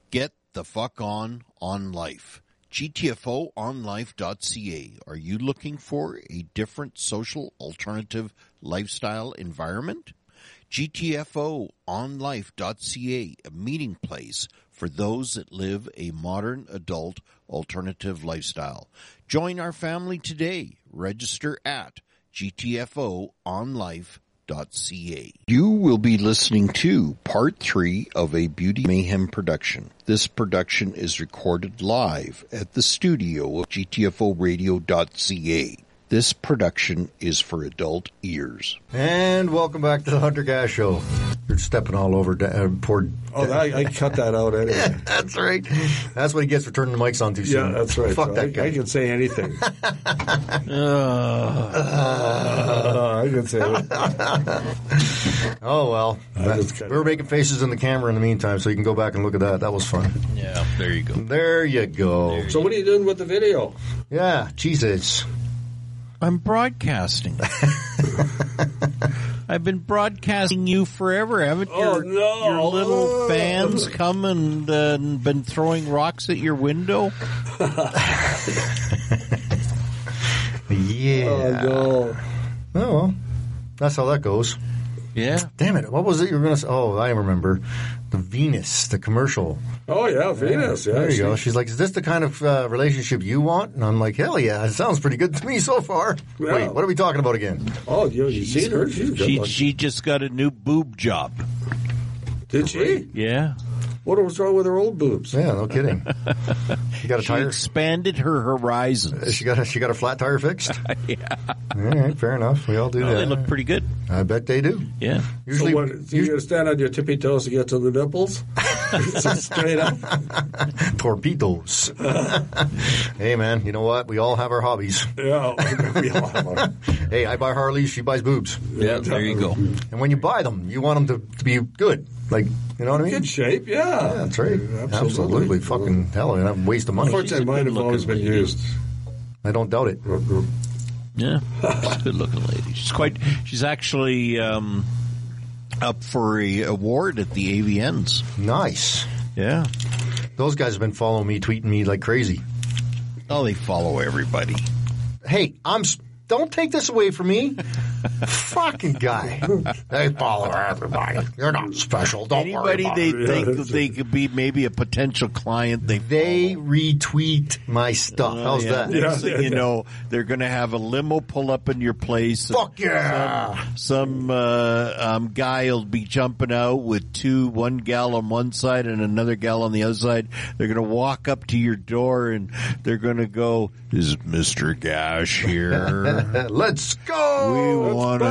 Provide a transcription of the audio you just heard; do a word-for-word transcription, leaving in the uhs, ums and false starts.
Get the fuck on on life. G T F O on life dot C A. Are you looking for a different social alternative lifestyle environment? G T F O on life dot C A, a meeting place for those that live a modern adult alternative lifestyle. Join our family today. Register at G T F O on life dot C A. You will be listening to part three of a Beauty Mayhem production. This production is recorded live at the studio of G T F O radio dot C A. This production is for adult ears. And welcome back to the Hunter Gas Show. You're stepping all over uh, poor... Oh, I, I cut that out anyway. Yeah, that's right. That's what he gets for turning the mics on too soon. Yeah, that's right. Fuck so that I, guy. I can say anything. Uh, uh, I can say it. Oh, well. That, we were making faces in the camera in the meantime, so you can go back and look at that. That was fun. yeah, there you go. There you go. There you So what are you doing with the video? Yeah, Jesus. I'm broadcasting. I've been broadcasting you forever, haven't Oh, your, no. your little Oh. fans come and uh, been throwing rocks at your window? Yeah. Oh, no. Oh, well. That's how that goes. Yeah. Damn it. What was it you were going to say? Oh, I remember. The Venus, the commercial. Oh, yeah, Venus. Yeah, There you she- go. She's like, is this the kind of uh, relationship you want? And I'm like, hell yeah. It sounds pretty good to me so far. Yeah. Wait, what are we talking about again? Oh, you, you seen her? She's good She, looking. she just got a new boob job. Did she? Yeah. What was wrong with her old boobs? Yeah, no kidding. She got a She tire. expanded her horizons. She got a, she got a flat tire fixed. yeah. All right, fair enough. We all do No, that. they look pretty good. I bet they do. Yeah. Usually, so what, so you're going to stand on your tippy toes to get to the nipples? So straight up? torpedoes. Hey, man, you know what? We all have our hobbies. Yeah. We all have our- Hey, I buy Harleys. She buys boobs. Yeah, there you go. And when you buy them, you want them to, to be good. Like, you know what I mean? Good shape, yeah. Yeah, that's right. Absolutely. Absolutely. Fucking hell, and I'm waste of money. Unfortunately, mine have always been used. I don't doubt it. Yeah. She's a good looking lady. She's quite, she's actually um, up for a award at the A V Ns. Nice. Yeah. Those guys have been following me, tweeting me like crazy. Oh, they follow everybody. Hey, I'm. s- Don't take this away from me. Fucking guy. They follow everybody. You're not special. Don't Anybody worry about they it. think Yeah, that they could be maybe a potential client, they They follow. retweet my stuff. How's yeah. that? Yeah. Next thing you know, they're going to have a limo pull up in your place. Fuck yeah. Some uh, um, guy will be jumping out with two, one gal on one side and another gal on the other side. They're going to walk up to your door and they're going to go, "Is Mister Gash here? Let's go. We want to